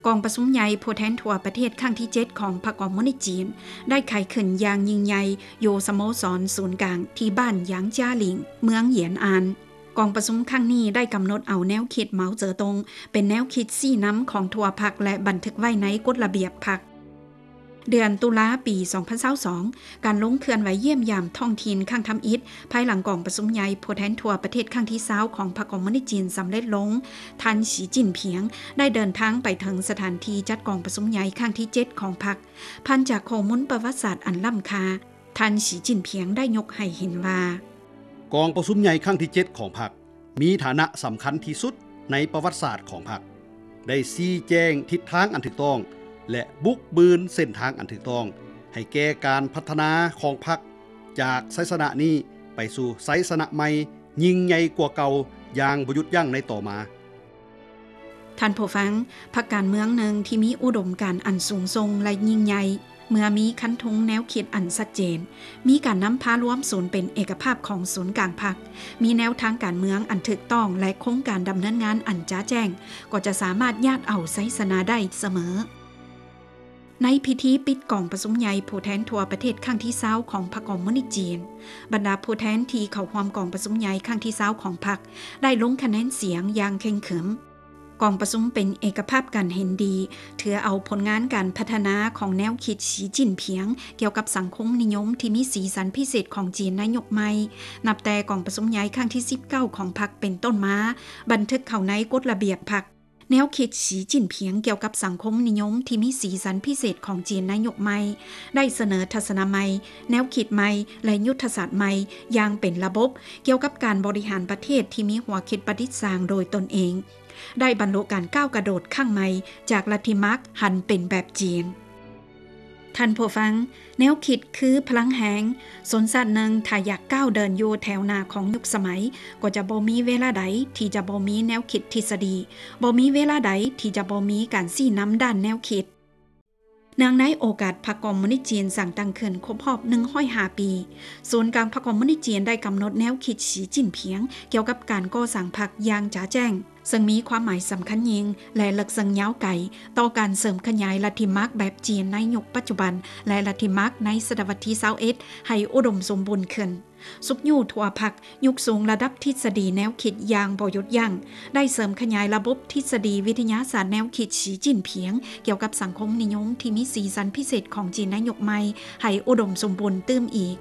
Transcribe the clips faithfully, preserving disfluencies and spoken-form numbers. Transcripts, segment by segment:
กองประชุมใหญ่ผู้แทนทั่วประเทศครั้งที่เจ็ดของพรรคคอมมิวนิสต์จีนได้ไขขึ้นอย่างยิ่งใหญ่อยู่สโมสรศูนย์กลางที่บ้านหยางจ้าหลิงเมืองเหยียนอานกองประชุมครั้งนี้ได้กำหนดเอาแนวคิดเหมาเจ๋อตงเป็นแนวคิดสี่น้ำของทั่วพรรคและบันทึกไว้ในกฎระเบียบพรรคเดือนตุลาปีสองพันยี่สิบสองการลงเคลื่อนไหวเยี่ยมยามท้องถิ่นข้างทำอิฐภายหลังกองประชุมใหญ่ผู้แทนทั่วประเทศครั้งที่ยี่สิบของพรรคคอมมิวนิสต์จีนสำเร็จลงท่านสีจิ้นเพียงได้เดินทางไปถึงสถานที่จัดกองประชุมใหญ่ครั้งที่เจ็ดของพรรคพันจากข้อมูลประวัติศาสตร์อันล้ำค่าท่านสีจิ้นเพียงได้ยกให้เห็นว่ากองประชุมใหญ่ครั้งที่เจ็ดของพรรคมีฐานะสำคัญที่สุดในประวัติศาสตร์ของพรรคได้ชี้แจงทิศทางอันถูกต้องและบุกบืนเส้นทางอันถูกต้องให้แก่การพัฒนาของพรรคจากไสสนะนี้ไปสู่ไสสนะใหม่ยิ่งใหญ่กว่าเก่าอย่างบ่หยุดยั้งในต่อมาท่านผู้ฟังพรรคการเมืองหนึ่งที่มีอุดมการณ์อันสูงส่งและยิ่งใหญ่เมื่อมีคันธงแนวคิดอันชัดเจนมีการนำพารวมศูนย์เป็นเอกภาพของศูนย์กลางพรรคมีแนวทางการเมืองอันถูกต้องและโครงการดำเนินงานอันจ้าแจ้งก็จะสามารถญาติเอาไสสนะได้เสมอในพิธีปิดกองประชุมใหญ่ผู้แทนทั่วประเทศครั้งที่ยี่สิบของพรรคคอมมิวนิสต์จีนบรรดาผู้แทนที่เข้าร่วมกองประชุมใหญ่ครั้งที่ยี่สิบของพรรคได้ลงคะแนนเสียงอย่างเข้มแข็งกองประชุมเป็นเอกภาพกันเห็นดีถือเอาผลงานการพัฒนาของแนวคิดสีจิ้นเพียงเกี่ยวกับสังคมนิยมที่มีสีสันพิเศษของจีนนายกใหม่นับแต่กองประชุมใหญ่ครั้งที่สิบเก้าของพรรคเป็นต้นมาบันทึกเข้าในกฎระเบียบพรรคแนวคิดสีจิ้นเพียงเกี่ยวกับสังคมนิยมที่มีสีสันพิเศษของจีนนายกใหม่ได้เสนอทัศนะใหม่แนวคิดใหม่และยุทธศาสตร์ใหม่อย่างเป็นระบบเกี่ยวกับการบริหารประเทศที่มีหัวคิดประดิษฐ์สร้างโดยตนเองได้บรรลุการก้าวกระโดดข้างใหม่จากลัทธิมาร์กหันเป็นแบบจีนท่านผู้ฟังแนวคิดคือพลังแหงสนสัตว์หนึ่งถ้าอยากก้าวเดินอยู่แถวหน้าของยุคสมัยก็จะบ่มีเวลาใดที่จะบ่มีแนวคิดทฤษฎีบ่มีเวลาใดที่จะบ่มีการชี้นำด้านแนวคิดเนื่องในโอกาสพรรคคอมมิวนิสต์จีนสั่งตั้งขึ้นครบรอบหนึ่งร้อยห้าปีศูนย์กลางพรรคคอมมิวนิสต์จีนได้กำหนดแนวคิดสีจิ้นเพียงเกี่ยวกับการก่อสร้างพรรคอย่างจ๋าแจ้งซึ่งมีความหมายสำคัญยิ่งและลึกซึ้งยาวไกลต่อการเสริมขยายลัทธิมาร์กแบบจีนในยุคปัจจุบันและลัทธิมาร์กในศตวรรษที่ยี่สิบเอ็ดให้อุดมสมบูรณ์ขึ้นสุขอยู่ทั่วพรรคยุคสูงระดับทฤษฎีแนวคิดอย่างบ่หยุดยั้งได้เสริมขยายระบบทฤษฎีวิทยาศาสตร์แนวคิดสีจิ้นเพียงเกี่ยวกับสังคมนิยมที่มีสีสันพิเศษของจีนในยุคใหม่ให้อุดมสมบูรณ์เติมอีก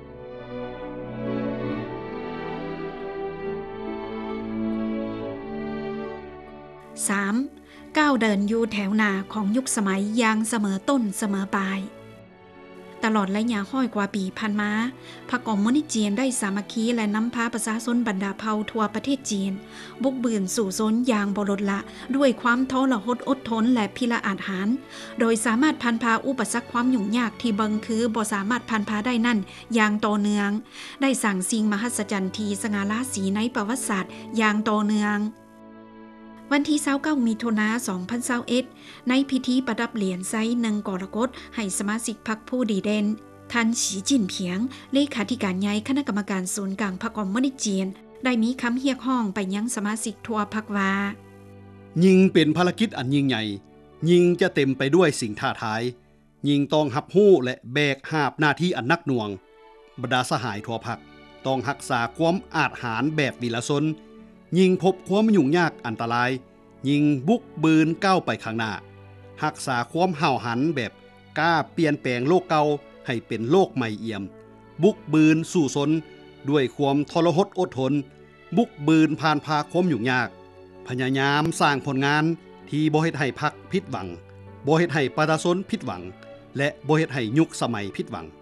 สามก้าวเดินอยู่แถวหน้าของยุคสมัยอย่างเสมอต้นเสมอปลายตลอดระยะห้อยกว่าปีผ่านมาพรรคคอมมิวนิสต์จีนได้สามัคคีและนำพาประชาชนบรรดาเผ่าทั่วประเทศจีนบุกบืนสู่ชนอย่างบ่ลดละด้วยความทรหดอดทนและพิละอาจหาญโดยสามารถผ่านพาอุปสรรคความยุ่งยากที่เบิ่งคือบ่สามารถผ่านพาได้นั่นอย่างต่อเนื่องได้สร้างสิ่งมหัศจรรย์ที่สง่าราศีในประวัติศาสตร์อย่างต่อเนื่องวันที่ยี่สิบเก้ามิถุนายนสองพันยี่สิบเอ็ดในพิธีประดับเหรียญไซหนึ่งกรกฎให้สมาชิกพรรคผู้ดีเด่นท่านสีจิ้นเพียงเลขาธิการใหญ่คณะกรรมการศูนย์กลางพรรคคอมมิวนิสต์จีนได้มีคำเรียกร้องไปยังสมาชิกทั่วพรรคว่ายิ่งเป็นภารกิจอันยิ่งใหญ่ยิ่งจะเต็มไปด้วยสิ่งท้าทายยิ่งต้องรับรู้และแบกหาบหน้าที่อันหนักหน่วงบรรดาสหายทั่วพรรคต้องรักษาความอาจหาญแบบวิลชนยิ่งพบความยุ่งยากอันตรายยิ่งบุกบืนก้าวไปข้างหน้ารักษาความห่าวหันแบบกล้าเปลี่ยนแปลงโลกเก่าให้เป็นโลกใหม่เอี่ยมบุกบืนสู่ชนด้วยความทรหดอดทนบุกบืนผ่านพาความยุ่งยากพยายามสร้างผลงานที่บ่เฮ็ดให้พรรคผิดหวังบ่เฮ็ดให้ประชาชนผิดหวังและบ่เฮ็ดให้ยุคสมัยผิดหวัง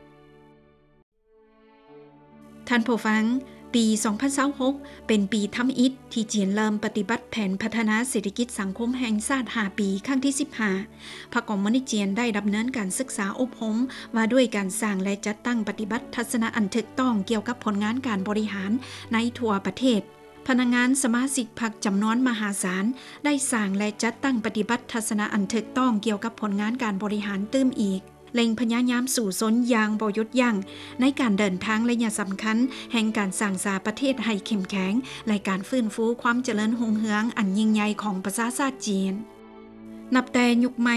ท่านผู้ฟังปีสองพันยี่สิบหกเป็นปีทำอิฐที่จีนเริ่มปฏิบัติแผนพัฒนาเศรษฐกิจสังคมแห่งชาติห้าปีครั้งที่สิบห้าพรรคคอมมิวนิสต์จีนได้ดำเนินการศึกษาอบรมว่าด้วยการสร้างและจัดตั้งปฏิบัติทัศนะอันถูกต้องเกี่ยวกับผลงานการบริหารในทั่วประเทศพนักงานสมาชิกพรรคจำนวนมหาศาลได้สร้างและจัดตั้งปฏิบัติทัศนะอันถูกต้องเกี่ยวกับผลงานการบริหารเติมอีกเล็งพยายามสู่สนอย่างบ่หยุดยั้งในการเดินทางระยะสำคัญแห่งการสร้างสาประเทศให้เข้มแข็งและการฟื้นฟูความเจริญรุ่งเรืองอันยิ่งใหญ่ของประชาชาติจีนนับแต่ยุคใหม่